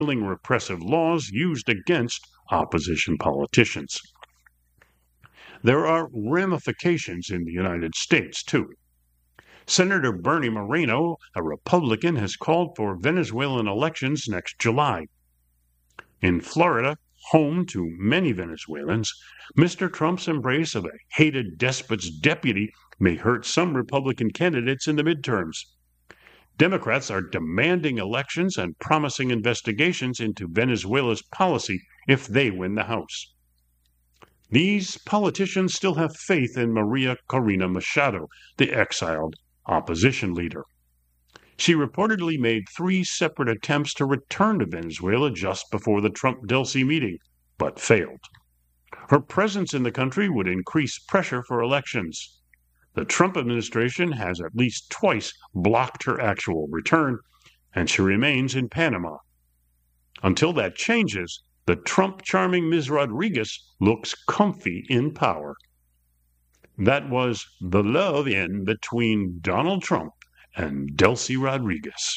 repressive laws used against opposition politicians. There are ramifications in the United States, too. Senator Bernie Moreno, a Republican, has called for Venezuelan elections next July. In Florida, home to many Venezuelans, Mr. Trump's embrace of a hated despot's deputy may hurt some Republican candidates in the midterms. Democrats are demanding elections and promising investigations into Venezuela's policy if they win the House. These politicians still have faith in Maria Corina Machado, the exiled opposition leader. She reportedly made 3 separate attempts to return to Venezuela just before the Trump-Delcy meeting, but failed. Her presence in the country would increase pressure for elections. The Trump administration has at least twice blocked her actual return, and she remains in Panama. Until that changes, the Trump-charming Ms. Rodriguez looks comfy in power. That was the love-in between Donald Trump and Delcy Rodriguez.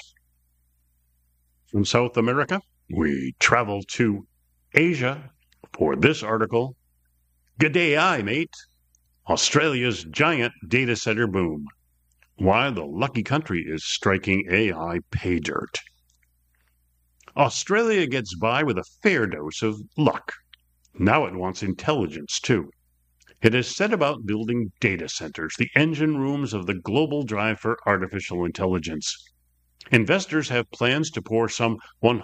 From South America, we travel to Asia for this article. G'day, mate. Australia's giant data center boom. Why the lucky country is striking AI pay dirt. Australia gets by with a fair dose of luck. Now it wants intelligence, too. It has set about building data centers, the engine rooms of the global drive for artificial intelligence. Investors have plans to pour some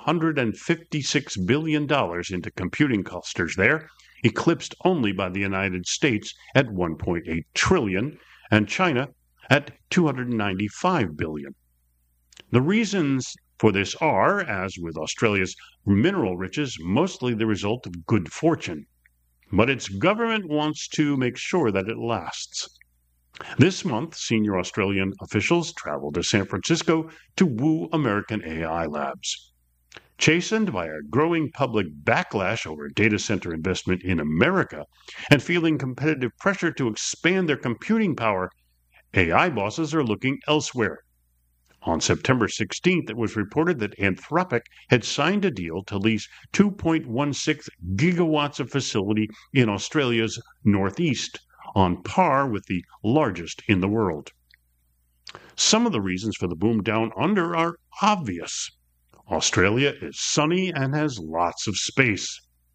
$156 billion into computing clusters there, eclipsed only by the United States at $1.8 trillion and China at $295 billion. The reasons for this are, as with Australia's mineral riches, mostly the result of good fortune. But its government wants to make sure that it lasts. This month, senior Australian officials traveled to San Francisco to woo American AI labs. Chastened by a growing public backlash over data center investment in America and feeling competitive pressure to expand their computing power, AI bosses are looking elsewhere. On September 16th, it was reported that Anthropic had signed a deal to lease 2.16 gigawatts of facility in Australia's northeast, on par with the largest in the world. Some of the reasons for the boom down under are obvious. Australia is sunny and has lots of space.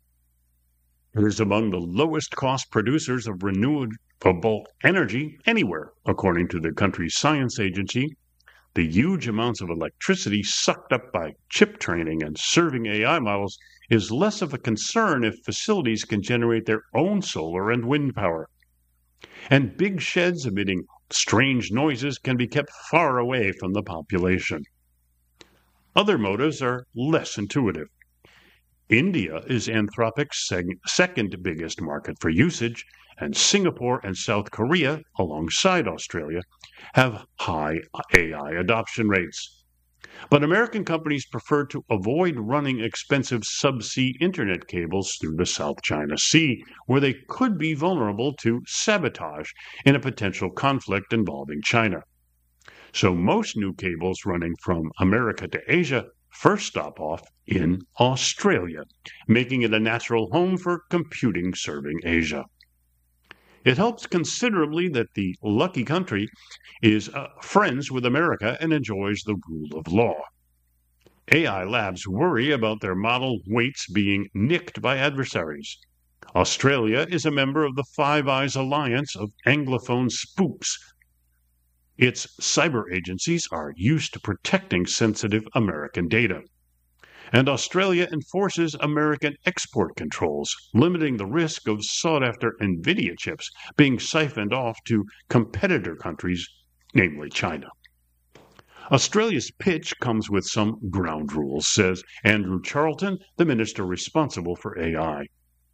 It is among the lowest cost producers of renewable energy anywhere, according to the country's science agency. The huge amounts of electricity sucked up by chip training and serving AI models is less of a concern if facilities can generate their own solar and wind power. And big sheds emitting strange noises can be kept far away from the population. Other motives are less intuitive. India is Anthropic's second biggest market for usage, and Singapore and South Korea, alongside Australia, have high AI adoption rates. But American companies prefer to avoid running expensive subsea internet cables through the South China Sea, where they could be vulnerable to sabotage in a potential conflict involving China. So most new cables running from America to Asia first stop off in Australia, making it a natural home for computing serving Asia. It helps considerably that the lucky country is friends with America and enjoys the rule of law. AI labs worry about their model weights being nicked by adversaries. Australia is a member of the Five Eyes alliance of Anglophone spooks. Its cyber agencies are used to protecting sensitive American data. And Australia enforces American export controls, limiting the risk of sought-after NVIDIA chips being siphoned off to competitor countries, namely China. Australia's pitch comes with some ground rules, says Andrew Charlton, the minister responsible for AI.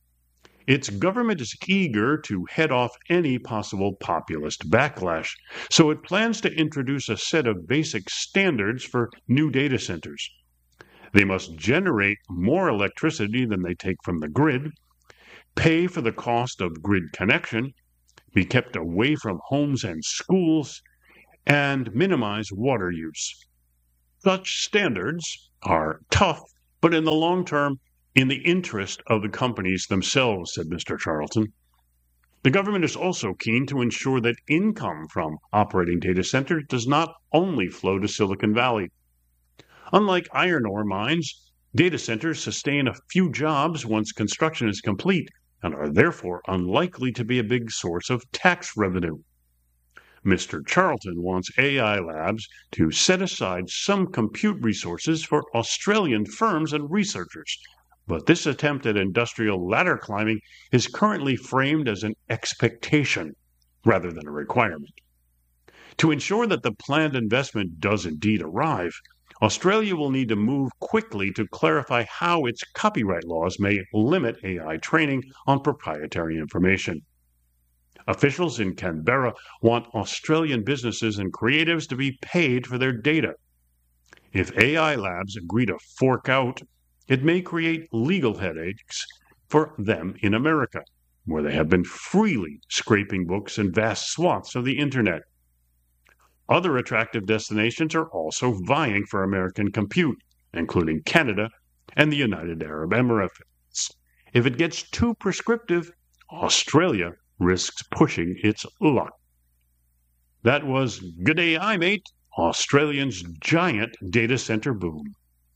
Its government is eager to head off any possible populist backlash, so it plans to introduce a set of basic standards for new data centers. They must generate more electricity than they take from the grid, pay for the cost of grid connection, be kept away from homes and schools, and minimize water use. Such standards are tough but in the long term, in the interest of the companies themselves, said Mr. Charlton. The government is also keen to ensure that income from operating data centers does not only flow to Silicon Valley. Unlike iron ore mines, data centers sustain a few jobs once construction is complete and are therefore unlikely to be a big source of tax revenue. Mr. Charlton wants AI labs to set aside some compute resources for Australian firms and researchers, but this attempt at industrial ladder climbing is currently framed as an expectation rather than a requirement. To ensure that the planned investment does indeed arrive, Australia will need to move quickly to clarify how its copyright laws may limit AI training on proprietary information. Officials in Canberra want Australian businesses and creatives to be paid for their data. If AI labs agree to fork out, it may create legal headaches for them in America, where they have been freely scraping books in vast swaths of the internet. Other attractive destinations are also vying for American compute, including Canada and the United Arab Emirates. If it gets too prescriptive, Australia risks pushing its luck. That was Good AI, Mate, Australians' giant data center boom.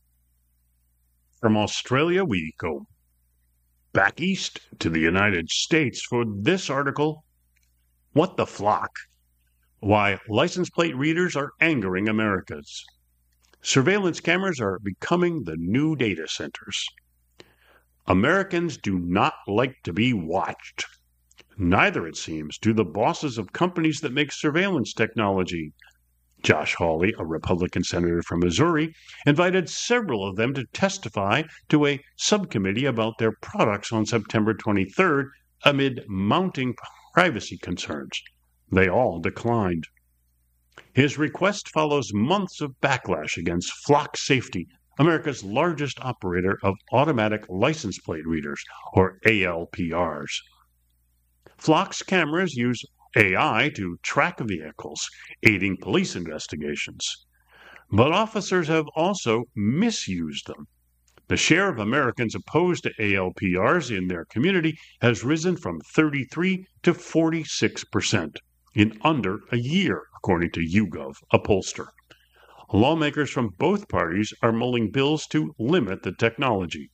From Australia, we go back east to the United States for this article, What the Flock? Why license plate readers are angering Americans. Surveillance cameras are becoming the new data centers. Americans do not like to be watched. Neither, it seems, do the bosses of companies that make surveillance technology. Josh Hawley, a Republican senator from Missouri, invited several of them to testify to a subcommittee about their products on September 23rd amid mounting privacy concerns. They all declined. His request follows months of backlash against Flock Safety, America's largest operator of automatic license plate readers, or ALPRs. Flock's cameras use AI to track vehicles, aiding police investigations. But officers have also misused them. The share of Americans opposed to ALPRs in their community has risen from 33 to 46% in under a year, according to YouGov, a pollster. Lawmakers from both parties are mulling bills to limit the technology.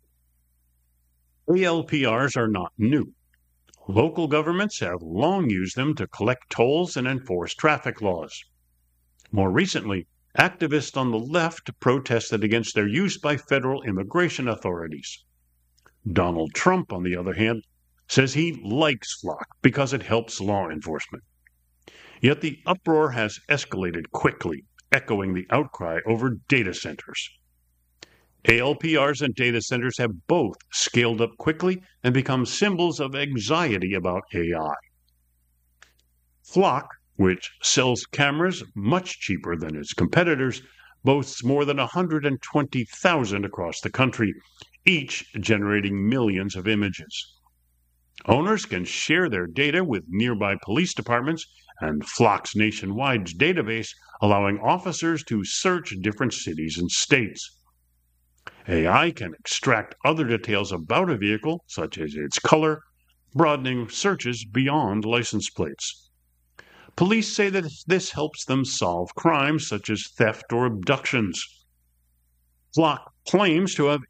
ALPRs are not new. Local governments have long used them to collect tolls and enforce traffic laws. More recently, activists on the left protested against their use by federal immigration authorities. Donald Trump, on the other hand, says he likes Flock because it helps law enforcement. Yet the uproar has escalated quickly, echoing the outcry over data centers. ALPRs and data centers have both scaled up quickly and become symbols of anxiety about AI. Flock, which sells cameras much cheaper than its competitors, boasts more than 120,000 across the country, each generating millions of images. Owners can share their data with nearby police departments and Flock's nationwide database, allowing officers to search different cities and states. AI can extract other details about a vehicle, such as its color, broadening searches beyond license plates. Police say that this helps them solve crimes such as theft or abductions. Flock claims to have